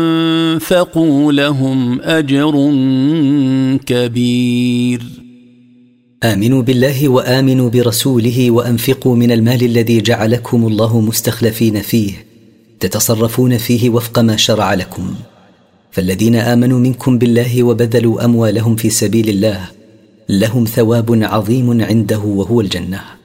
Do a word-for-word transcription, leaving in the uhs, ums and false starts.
أنفقوا لهم أجر كبير. آمنوا بالله وآمنوا برسوله وأنفقوا من المال الذي جعلكم الله مستخلفين فيه تتصرفون فيه وفق ما شرع لكم، فالذين آمنوا منكم بالله وبذلوا أموالهم في سبيل الله لهم ثواب عظيم عنده وهو الجنة.